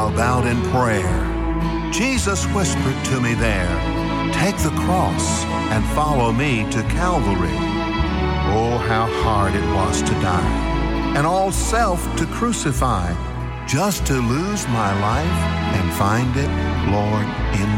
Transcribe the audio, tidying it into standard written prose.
while bowed in prayer. Jesus whispered to me there, "Take the cross and follow me to Calvary." Oh, how hard it was to die, and all self to crucify, just to lose my life and find it, Lord, in